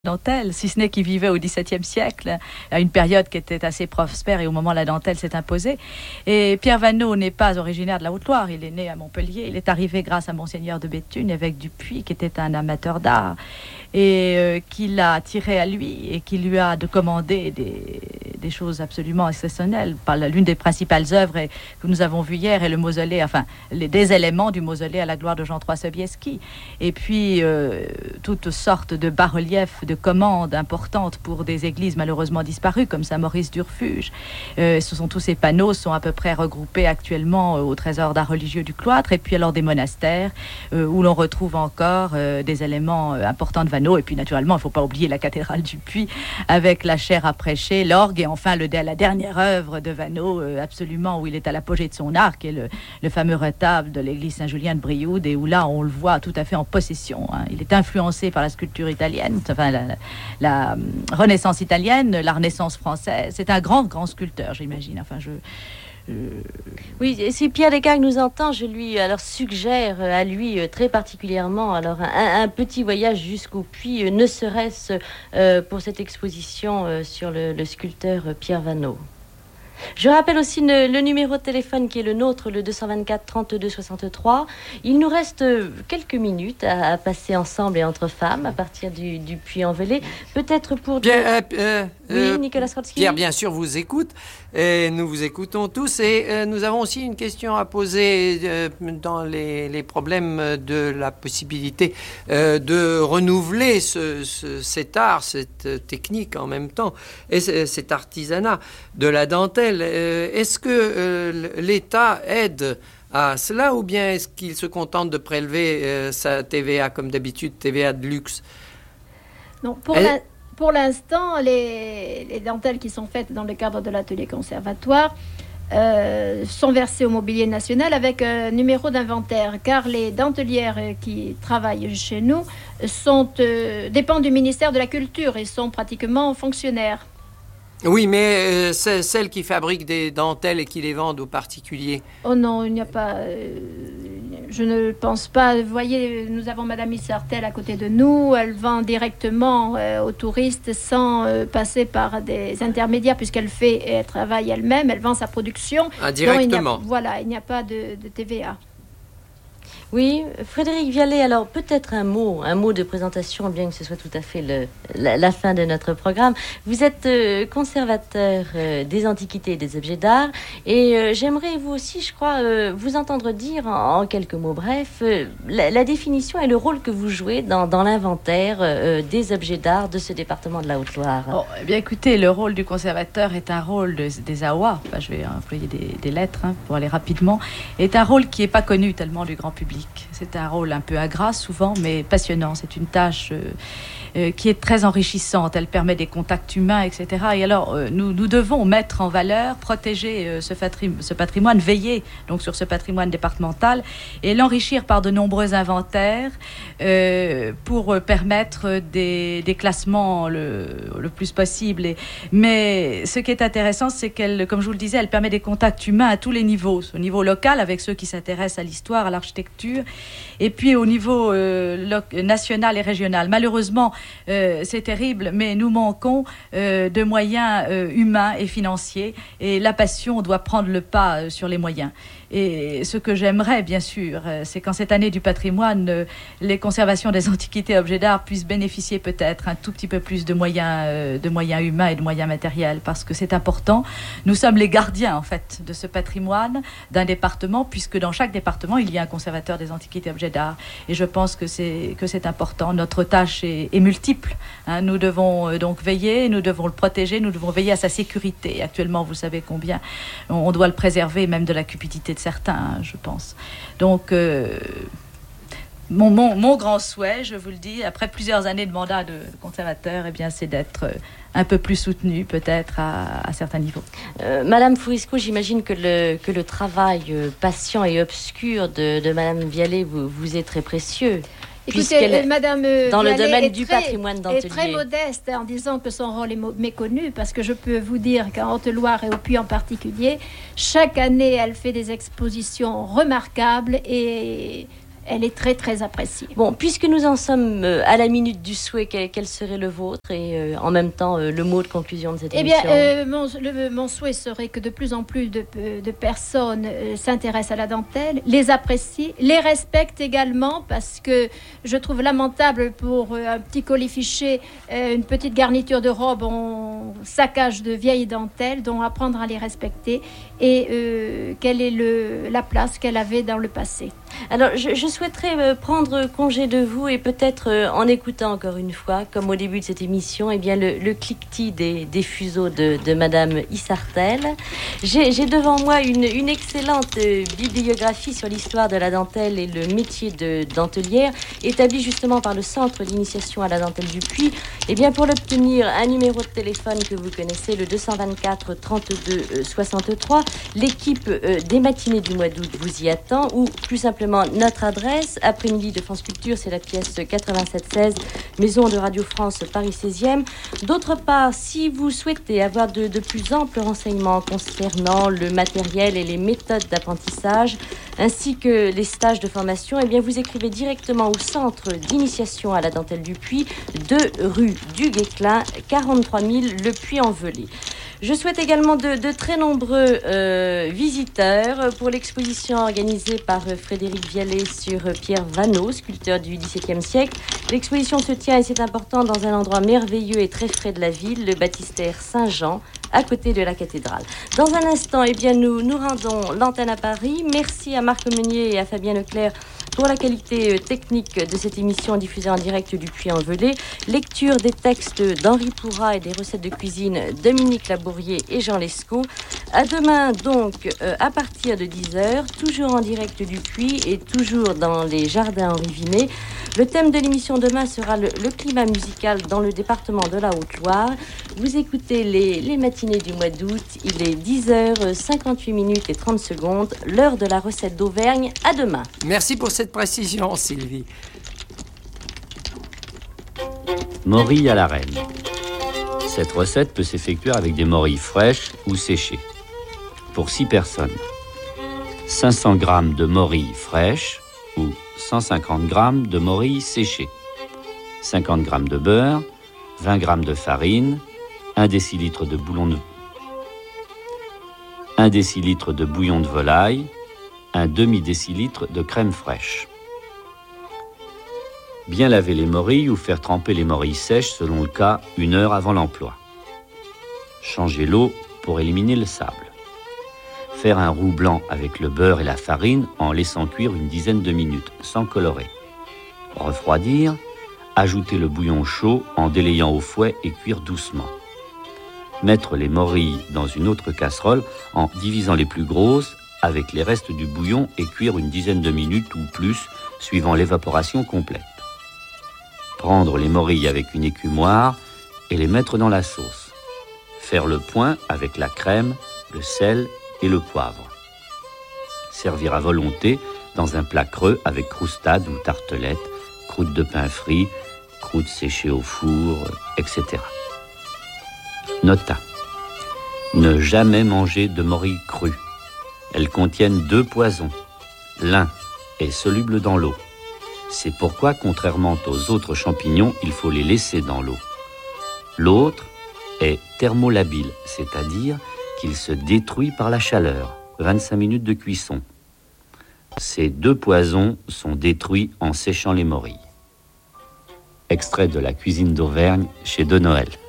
dentelle, si ce n'est qu'il vivait au XVIIe siècle, à une période qui était assez prospère et au moment où la dentelle s'est imposée. Et Pierre Vanneau n'est pas originaire de la Haute-Loire, il est né à Montpellier, il est arrivé grâce à Monseigneur de Béthune, évêque du Puy, qui était un amateur d'art, et qui l'a attiré à lui et qui lui a commandé des choses absolument exceptionnelles. L'une des principales œuvres que nous avons vues hier est le mausolée, des éléments du mausolée à la gloire de Jean III Sobieski. Et puis, toutes sortes de bas-reliefs, de commandes importantes pour des églises malheureusement disparues, comme Saint-Maurice du Refuge. Tous ces panneaux sont à peu près regroupés actuellement au trésor d'art religieux du cloître, et puis alors des monastères où l'on retrouve encore des éléments importants de Vanneau. Et puis naturellement, il ne faut pas oublier la cathédrale du Puy avec la chaire à prêcher, l'orgue, et enfin la dernière œuvre de Vanneau, absolument, où il est à l'apogée de son art, qui est le fameux retable de l'église Saint-Julien de Brioude, et où là on le voit tout à fait en possession. Il est influencé par la sculpture italienne, la Renaissance italienne, la Renaissance française. C'est un grand sculpteur, j'imagine. Oui, si Pierre Descartes nous entend, je lui suggère à lui très particulièrement un petit voyage jusqu'au Puy, ne serait-ce pour cette exposition sur le sculpteur Pierre Vanneau. Je rappelle aussi le numéro de téléphone qui est le nôtre, le 224 32 63. Il nous reste quelques minutes à passer ensemble et entre femmes à partir du Puy-en-Velay. Peut-être pour... Oui, Nicolas Strotsky. Pierre, bien sûr, vous écoute. Et nous vous écoutons tous. Et nous avons aussi une question à poser dans les problèmes de la possibilité de renouveler cet art, cette technique en même temps, et cet artisanat de la dentelle. Est-ce que l'État aide à cela, ou bien est-ce qu'il se contente de prélever sa TVA comme d'habitude, TVA de luxe? Non, pour l'instant, les dentelles qui sont faites dans le cadre de l'atelier conservatoire sont versées au mobilier national avec un numéro d'inventaire, car les dentelières qui travaillent chez nous dépendent du ministère de la Culture et sont pratiquement fonctionnaires. Oui, mais c'est celles qui fabriquent des dentelles et qui les vendent aux particuliers. Oh non, il n'y a pas... je ne pense pas. Vous voyez, nous avons Madame Issartel à côté de nous. Elle vend directement aux touristes sans passer par des intermédiaires, puisqu'elle travaille elle-même. Elle vend sa production. Ah, directement. Il n'y a pas de TVA. Oui, Frédéric Vialet, alors peut-être un mot de présentation, bien que ce soit tout à fait la fin de notre programme. Vous êtes conservateur des antiquités et des objets d'art, et j'aimerais vous aussi, je crois, vous entendre dire en quelques mots brefs la définition et le rôle que vous jouez dans l'inventaire des objets d'art de ce département de la Haute-Loire. Oh, eh bien écoutez, le rôle du conservateur est un rôle des AOA, je vais employer des lettres pour aller rapidement, est un rôle qui n'est pas connu tellement du grand public. C'est un rôle un peu ingrat souvent, mais passionnant. C'est une tâche qui est très enrichissante. Elle permet des contacts humains, etc. Et alors, nous devons mettre en valeur, protéger ce patrimoine, veiller donc sur ce patrimoine départemental et l'enrichir par de nombreux inventaires pour permettre des classements le plus possible. Mais ce qui est intéressant, c'est qu'elle, comme je vous le disais, elle permet des contacts humains à tous les niveaux. Au niveau local, avec ceux qui s'intéressent à l'histoire, à l'architecture, et puis au niveau national et régional. Malheureusement, c'est terrible, mais nous manquons de moyens humains et financiers, et la passion doit prendre le pas sur les moyens. Et ce que j'aimerais, bien sûr, c'est qu'en cette année du patrimoine, les conservations des antiquités et objets d'art puissent bénéficier peut-être un tout petit peu plus de moyens humains et de moyens matériels, parce que c'est important. Nous sommes les gardiens, en fait, de ce patrimoine d'un département, puisque dans chaque département, il y a un conservateur des antiquités et objets d'art. Et je pense que c'est important. Notre tâche est multiple. Nous devons donc veiller, nous devons le protéger, nous devons veiller à sa sécurité. Actuellement, vous savez combien on doit le préserver, même de la cupidité de certains, je pense. Donc, mon grand souhait, je vous le dis, après plusieurs années de mandat de conservateur, eh bien, c'est d'être un peu plus soutenu, peut-être, à certains niveaux. Madame Fourisco, j'imagine que le travail patient et obscur de Madame Vialet vous est très précieux. Écoutez, Madame dans le Vialet domaine du patrimoine dentelier. Est très modeste en disant que son rôle est méconnu, parce que je peux vous dire qu'en Haute-Loire et au Puy en particulier, chaque année, elle fait des expositions remarquables et elle est très très appréciée. Bon, puisque nous en sommes à la minute du souhait, quel serait le vôtre et en même temps le mot de conclusion de cette émission? Mon souhait serait que de plus en plus de personnes s'intéressent à la dentelle, les apprécient, les respectent également, parce que je trouve lamentable pour un petit colifichet, une petite garniture de robe, on saccage de vieilles dentelles, dont apprendre à les respecter et quelle est la place qu'elle avait dans le passé. Alors, je souhaiterais prendre congé de vous et peut-être en écoutant encore une fois, comme au début de cette émission, eh bien le cliquetis des fuseaux de Madame Issartel. J'ai devant moi une excellente bibliographie sur l'histoire de la dentelle et le métier de dentelière, établie justement par le Centre d'initiation à la dentelle du Puy. Eh bien, pour l'obtenir, un numéro de téléphone que vous connaissez, le 224 32 63. L'équipe des matinées du mois d'août vous y attend, ou plus simplement notre adresse, après-midi de France Culture, c'est la pièce 8716, Maison de Radio France, Paris 16e. D'autre part, si vous souhaitez avoir de plus amples renseignements concernant le matériel et les méthodes d'apprentissage, ainsi que les stages de formation, eh bien vous écrivez directement au Centre d'initiation à la dentelle du Puy, 2 rue du Guesclin, 43 000 Le Puy-en-Velay. Je souhaite également de très nombreux visiteurs pour l'exposition organisée par Frédéric Vialet sur Pierre Vanneau, sculpteur du XVIIe siècle. L'exposition se tient, et c'est important, dans un endroit merveilleux et très frais de la ville, le baptistère Saint-Jean, à côté de la cathédrale. Dans un instant, eh bien, nous rendons l'antenne à Paris. Merci à Marc Meunier et à Fabien Leclerc pour la qualité technique de cette émission diffusée en direct du Puy-en-Velay. Lecture des textes d'Henri Pourrat et des recettes de cuisine Dominique Labourier et Jean Lescaut. À demain donc à partir de 10h, toujours en direct du Puy et toujours dans les jardins Henri Vinet. Le thème de l'émission demain sera le climat musical dans le département de la Haute-Loire. Vous écoutez les matinées du mois d'août. Il est 10h58 et 30 secondes, l'heure de la recette d'Auvergne. À demain. Merci pour cette précision, Sylvie. Morilles à la reine. Cette recette peut s'effectuer avec des morilles fraîches ou séchées. Pour 6 personnes, 500 g de morilles fraîches ou 150 g de morilles séchées, 50 g de beurre, 20 g de farine, 1 décilitre de bouillon de volaille, un demi-décilitre de crème fraîche. Bien laver les morilles ou faire tremper les morilles sèches selon le cas 1 heure avant l'emploi. Changer l'eau pour éliminer le sable. Faire un roux blanc avec le beurre et la farine en laissant cuire une dizaine de minutes sans colorer. Refroidir, ajouter le bouillon chaud en délayant au fouet et cuire doucement. Mettre les morilles dans une autre casserole en divisant les plus grosses avec les restes du bouillon et cuire une dizaine de minutes ou plus suivant l'évaporation complète. Prendre les morilles avec une écumoire et les mettre dans la sauce. Faire le point avec la crème, le sel et le poivre. Servir à volonté dans un plat creux avec croustade ou tartelette, croûte de pain frit, croûte séchée au four, etc. Nota. Ne jamais manger de morilles crues. Elles contiennent 2 poisons. L'un est soluble dans l'eau. C'est pourquoi, contrairement aux autres champignons, il faut les laisser dans l'eau. L'autre est thermolabile, c'est-à-dire qu'il se détruit par la chaleur. 25 minutes de cuisson. Ces 2 poisons sont détruits en séchant les morilles. Extrait de La cuisine d'Auvergne chez De Noël.